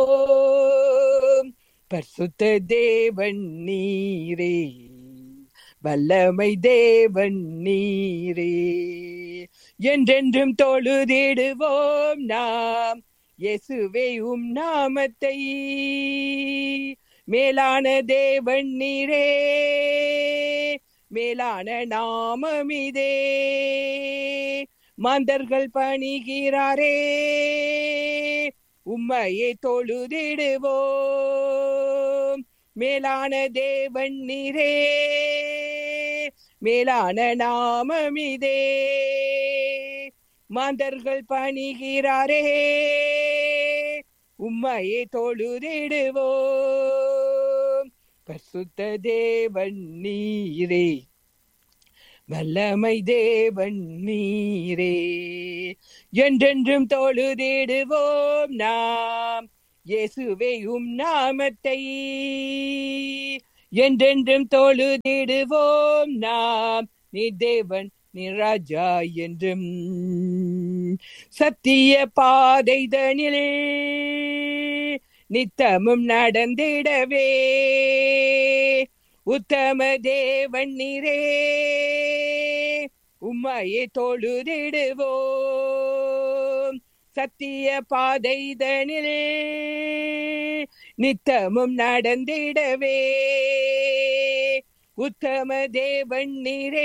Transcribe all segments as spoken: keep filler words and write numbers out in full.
பரிசுத்த தேவன் நீரே, வல்லமை தேவன் நீரே. என்றென்றும் தொழுதிடுவோம் நாம் இயேசுவே உம் நாமத்தை. மேலான தேவன் நீரே, மேலான நாமமிதே. மாந்தர்கள் பணிகிறாரே, உம்மையை தொழுதிடுவோம். மேலான தேவன் நீரே, மேலான நாமமிதே. மாந்தர்கள் பணிகிறாரே, உம்மையை தொழுதிடுவோம். பரிசுத்த தேவன் நீரே, வல்லமை தேவன் நீரே. என்றென்றும் தொழுதிடுவோம் நாம் இயேசுவே உம் நாமத்தை. என்றென்றும் தொழுதிடுவோம் நாம், நீ தேவன் நீ ராஜா என்றும். சத்திய பாதைதனில் நித்தமும் நடந்திடவே உத்தம தேவன் நீரே, உம்மையை தொழுதிடுவோம். சத்திய பாதைதனில் நித்தமும் நடந்திடவே உத்தம தேவன் நீரே,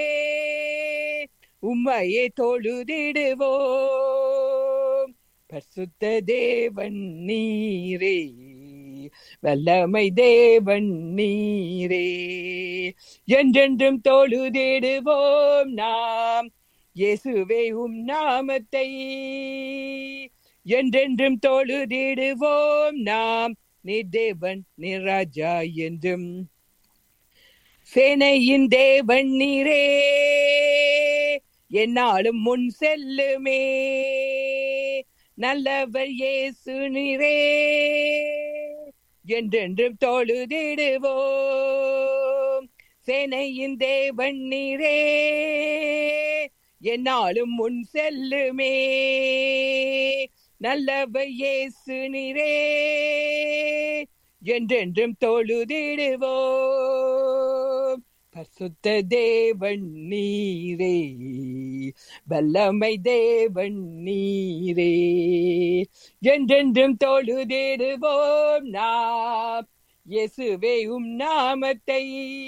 உம்மையை தொழுதிடுவோம். பரிசுத்த தேவன் நீரே, வல்லமை தேவன் நீரே. என்றென்றும் தொழுதிடுவோம் நாம் இயேசுவே உம் நாமத்தை. என்றென்றும் தொழுதிடுவோம் நாம், நீ தேவன் நீ ராஜா என்றும். சேனையின் தேவன் நீரே, என்னாலும் முன் செல்லுமே. நல்லவர் இயேசு நீரே, என்றென்றும் தொழுதிடுவோம். சேனையின் தேவன் நீரே, என்னாலும் முன் செல்லுமே. நல்லவர் இயேசு நீரே, என்றென்றும் தொழுதிடுவோம். பரிசுத்த தேவன் நீரே, வல்லமை தேவன் நீரே. என்றென்றும் தொழுதிடுவோம் நாம் இயேசுவே உம் நாமத்தை.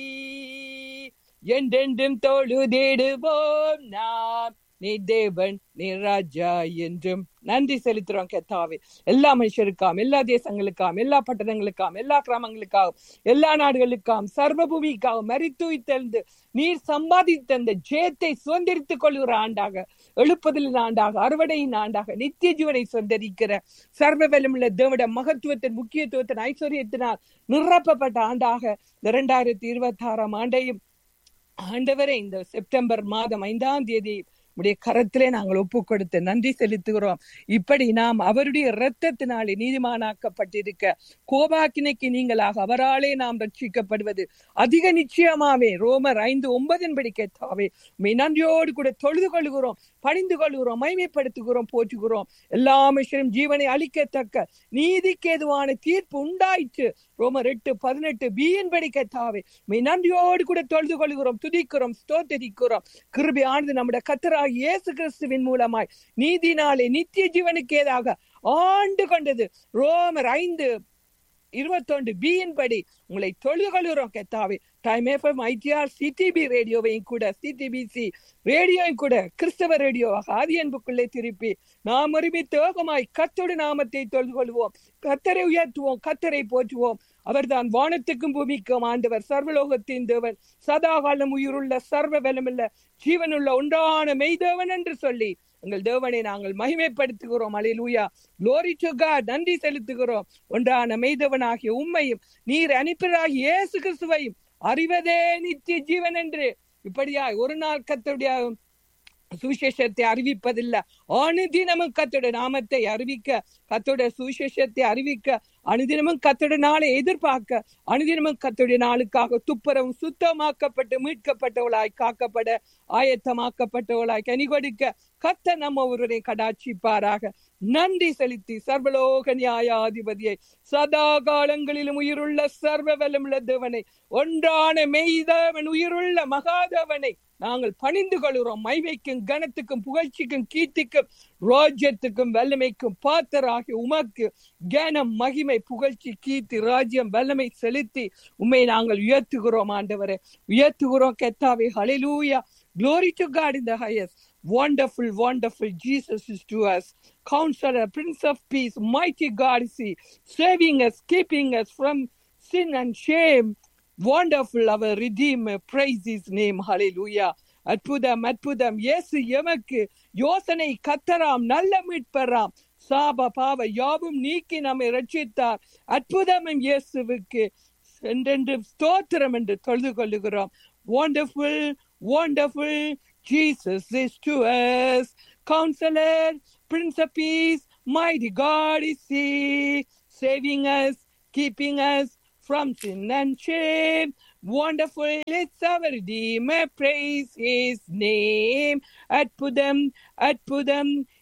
என்றென்றும் தொழுதிடுவோம் நாம், நீ தேவன் நீ ராஜா என்றும். நன்றி செலுத்துறோம் கர்த்தாவே. எல்லா மனுஷருக்காம், எல்லா தேசங்களுக்காம், எல்லா பட்டணங்களுக்காம், எல்லா கிராமங்களுக்காகவும், எல்லா நாடுகளுக்காம், சர்வபூமிக்காகவும் மரித்துயிர்த்தெழுந்து நீர் சம்பாதித்த ஜெயத்தை சுதந்திரித்துக் கொள்கிற ஆண்டாக, எழுப்புதலின் ஆண்டாக, அறுவடையின் ஆண்டாக, நித்திய ஜீவனை சுதந்திரிக்கிற சர்வ வல்லமையுள்ள தேவனுடைய மகத்துவத்தின் முக்கியத்துவத்தின் ஐஸ்வர்யத்தினால் நிரப்பப்பட்ட ஆண்டாக இரண்டாயிரத்தி இருபத்தி ஆறாம் ஆண்டையும் ஆண்டவரை இந்த செப்டம்பர் மாதம் ஐந்தாம் தேதி உடைய கரத்திலே நாங்கள் ஒப்பு கொடுத்து நன்றி செலுத்துகிறோம். இப்படி நாம் அவருடைய இரத்தத்தினாலே நீதிமானாக்கப்பட்டிருக்க கோபாக்கினைக்கு நீங்களாக அவராலே நாம் ரட்சிக்கப்படுவது அதிக நிச்சயமாவே ரோமர் ஐந்து ஒன்பதின் படி கேட்டாவே நன்றியோடு கூட தொழுது கொள்கிறோம், பணிந்து கொள்கிறோம், மகிமைப்படுத்துகிறோம், போற்றுகிறோம். எல்லா மனுஷரும் ஜீவனை அளிக்கத்தக்க நீதிக்கு ஏதுவான தீர்ப்பு உண்டாயிற்று. ரோமர் எட்டு பதினெட்டு பியின் படி கேட்டாவே நன்றியோடு கூட தொழுது கொள்கிறோம், துதிக்கிறோம், ஸ்தோத்தரிக்கிறோம். கிருபை ஆனது நம்முடைய கர்த்தராகிய இயேசு கிறிஸ்துவின் மூலமாய் நீதினாலே நித்திய ஜீவனுக்கு ஏதாக ஆண்டு கொண்டது. ரோமர் ஐந்து இருபத்தொன்று பியின் படி உங்களை தொழுது கொள்கிறோம் கர்த்தாவே. டைம் எஃப்எம், ஐடிஆர், சிடிபி ரேடியோவையும் கூட, சிடிபிசி ரேடியோவையும் கூட கிறிஸ்தவ ரேடியோவாக ஆதி அன்புக்குள்ளே திருப்பி நாம் ஒருமித்து ஏகமாய் கர்த்தருடைய நாமத்தை தொழுது கொள்வோம், கர்த்தரை உயர்த்துவோம், கர்த்தரை போற்றுவோம். அவர்தான் வானத்துக்கும் பூமிக்கும் ஆண்டவர், சர்வலோகத்தின் தேவன், சதாகாலம் உயிருள்ள சர்வ வல்லமுள்ள ஜீவனுள்ள ஒன்றான மெய்தேவன் என்று சொல்லி எங்கள் தேவனை நாங்கள் மகிமைப்படுத்துகிறோம். அல்லேலூயா, glory to God. நன்றி செலுத்துகிறோம். ஒன்றான மெய்தேவனாகிய உம்மையும் நீர் அனுப்பியவராகிய இயேசு கிறிஸ்துவையும் அறிவதே நித்திய ஜீவன் என்று இப்படியா ஒரு நாள் கர்த்தருடைய சுவிசேஷத்தை அறிவிப்பதில்லை, அனுதினமும் கர்த்தருடைய நாமத்தை அறிவிக்க, கர்த்தருடைய சுவிசேஷத்தை அறிவிக்க, அனுதினமும் கர்த்தருடைய நாளை எதிர்பார்க்க, அனுதினமும் கர்த்தருடைய நாளுக்காக துப்புரவும் சுத்தமாக்கப்பட்டு மீட்கப்பட்டவளாய் காக்கப்பட ஆயத்தமாக்கப்பட்டவளாய் கனி கொடுக்க கர்த்தர் நம்ம ஒருவரை கடாட்சிப்பாராக. நன்றி செலுத்தி சர்வலோக நியாயாதிபதியை, சதா காலங்களிலும் உயிருள்ள சர்வ வல்லமுள்ள தேவனை, ஒன்றான மெய்தேவன், உயிருள்ள மகாதேவனை நாங்கள் பணிந்து கொள்கிறோம். மைவைக்கும் கனத்துக்கும் புகழ்ச்சிக்கும் கீர்த்திக்கும் ராஜ்யத்துக்கும் வல்லமைக்கும் பாத்தராகி உமக்கு கனம் மகிமை புகழ்ச்சி கீர்த்தி ராஜ்யம் வல்லமை செலுத்தி உம்மை நாங்கள் உயர்த்துகிறோம். ஆண்டவரே உயர்த்துகிறோம் கர்த்தாவே. ஹல்லேலூயா. Glory to God in the highest. Wonderful, wonderful Jesus is to us. Counselor, Prince of Peace, mighty God is He, saving us, keeping us from sin and shame. Wonderful, our Redeemer. Praise His name. Hallelujah. அற்புதம் அற்புதம். இயேசு எமக்கு யோசனை கத்தராம், நல்ல மீட்பராம், சாப பாவ யாவும் நீக்கி நம்மை ரட்சித்தார். அற்புதமும் இயேசுவுக்கு என்றென்று ஸ்தோத்திரம் என்று தொழுது கொள்ளுகிறோம். Wonderful, wonderful Jesus is to us. Counselor, Prince of Peace, mighty God is He, saving us, keeping us from sin and shame. Wonderful is our Redeemer, praise His name. அற்புதம் அற்புதம்